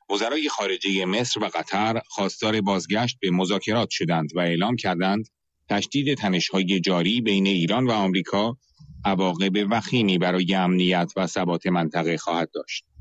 وزرای خارجه مصر و قطر خواستار بازگشت به مذاکرات شدند و اعلام کردند تشدید تنش‌های جاری بین ایران و آمریکا عواقب وخیمی برای امنیت و ثبات منطقه خواهد داشت.